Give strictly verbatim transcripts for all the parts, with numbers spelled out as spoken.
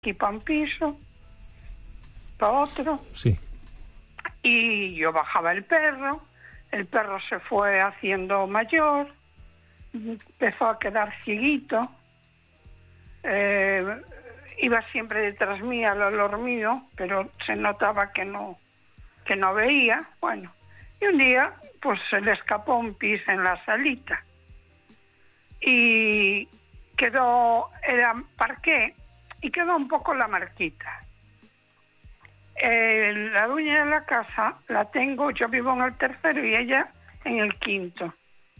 aquí para un piso, para otro. Sí. Y yo bajaba el perro, el perro se fue haciendo mayor, empezó a quedar cieguito, eh, iba siempre detrás mía al olor mío, pero se notaba que no, que no veía. Bueno, y un día pues se le escapó un pis en la salita y quedó, era parqué y quedó un poco la marquita. Eh, la dueña de la casa la tengo, yo vivo en el tercero y ella en el quinto.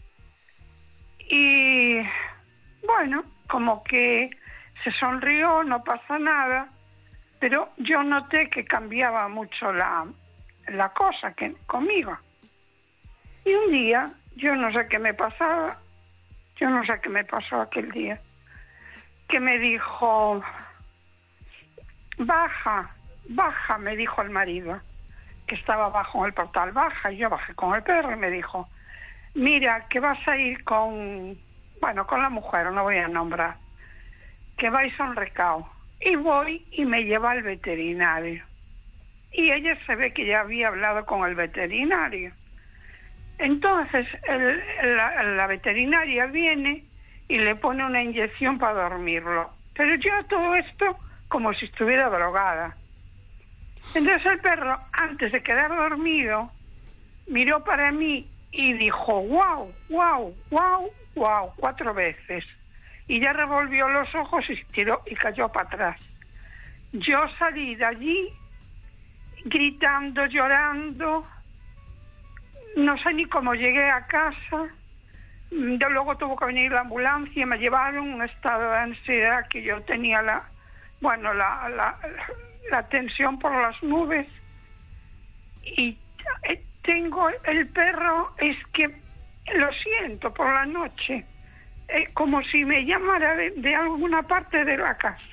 Y bueno, como que se sonrió, no pasa nada, pero yo noté que cambiaba mucho la, la cosa que conmigo. Y un día, yo no sé qué me pasaba, yo no sé qué me pasó aquel día, que me dijo, baja, baja, me dijo el marido, que estaba abajo en el portal, baja, y yo bajé con el perro y me dijo, mira, que vas a ir con, bueno, con la mujer, no voy a nombrar, que vais a un recao. Y voy y me lleva al veterinario. Y ella se ve que ya había hablado con el veterinario. Entonces el, la, la veterinaria viene y le pone una inyección para dormirlo. Pero yo todo esto como si estuviera drogada. Entonces el perro, antes de quedar dormido, miró para mí y dijo, wow, wow, wow, wow, cuatro veces. Y ya revolvió los ojos y tiró y cayó para atrás. Yo salí de allí gritando, llorando. No sé ni cómo llegué a casa. Yo luego tuvo que venir la ambulancia, me llevaron en un estado de ansiedad que yo tenía la, bueno, la, la, la tensión por las nubes. Y tengo el perro, es que lo siento por la noche, eh, como si me llamara de, de alguna parte de la casa.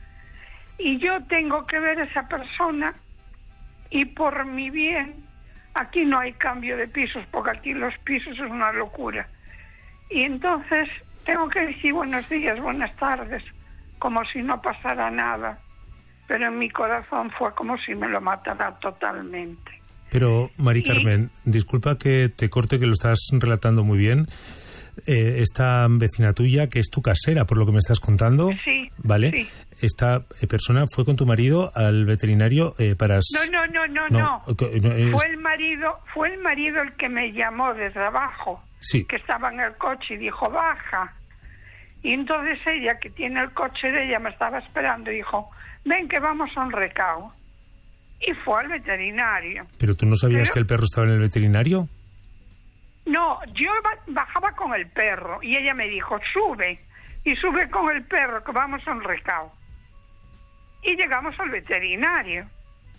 Y yo tengo que ver a esa persona y por mi bien, aquí no hay cambio de pisos, porque aquí los pisos es una locura. Y entonces tengo que decir buenos días, buenas tardes, como si no pasara nada. Pero en mi corazón fue como si me lo matara totalmente. Pero, Mari Carmen, y... disculpa que te corte, que lo estás relatando muy bien. Eh, esta vecina tuya, que es tu casera, por lo que me estás contando, sí, ¿vale? Sí. Esta persona fue con tu marido al veterinario eh, para... No, no, no, no, no. no. no es... Fue el marido, fue el marido el que me llamó desde abajo, sí. Que estaba en el coche y dijo, baja. Y entonces ella, que tiene el coche de ella, me estaba esperando y dijo, ven que vamos a un recao. Y fue al veterinario. ¿Pero tú no sabías Pero... que el perro estaba en el veterinario? No, yo bajaba con el perro y ella me dijo, sube, y sube con el perro que vamos a un recao. Y llegamos al veterinario.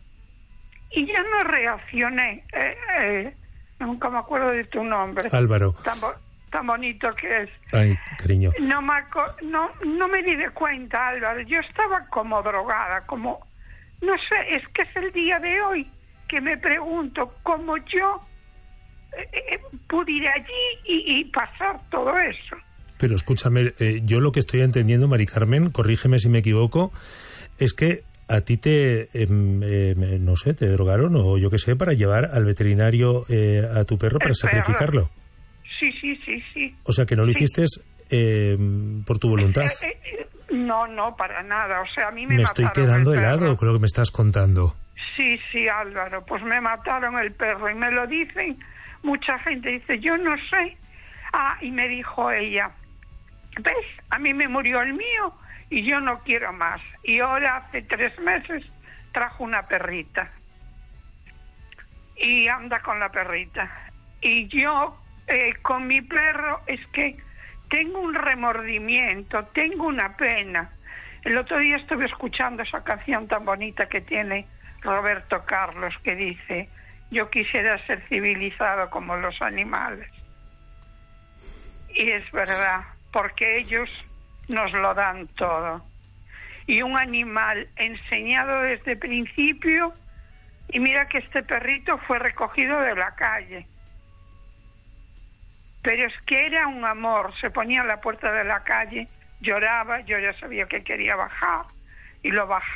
Y yo no reaccioné, eh, eh, nunca me acuerdo de tu nombre. Álvaro. Tan, bo tan bonito que es. Ay, cariño. No me, no, no me di de cuenta, Álvaro, yo estaba como drogada, como, no sé, es que es el día de hoy que me pregunto cómo yo Eh, pude ir allí y, y pasar todo eso. Pero escúchame, eh, yo lo que estoy entendiendo, Mari Carmen, corrígeme si me equivoco, es que a ti te, eh, eh, no sé, te drogaron o yo qué sé, para llevar al veterinario eh, a tu perro para El sacrificarlo. Perro. Sí, sí, sí, sí. O sea, que no lo sí. hiciste eh, por tu voluntad. Eh, eh, no, no, para nada. O sea, a mí me, me mataron estoy quedando el helado, perro. creo que me estás contando. Sí, sí, Álvaro, pues me mataron el perro y me lo dicen. Mucha gente dice, yo no sé. Ah, y me dijo ella, ¿ves? A mí me murió el mío y yo no quiero más. Y ahora hace tres meses trajo una perrita. Y anda con la perrita. Y yo, eh, con mi perro, es que tengo un remordimiento, tengo una pena. El otro día estuve escuchando esa canción tan bonita que tiene Roberto Carlos, que dice... Yo quisiera ser civilizado como los animales. Y es verdad, porque ellos nos lo dan todo. Y un animal enseñado desde el principio, y mira que este perrito fue recogido de la calle. Pero es que era un amor, se ponía a la puerta de la calle, lloraba, yo ya sabía que quería bajar, y lo bajamos.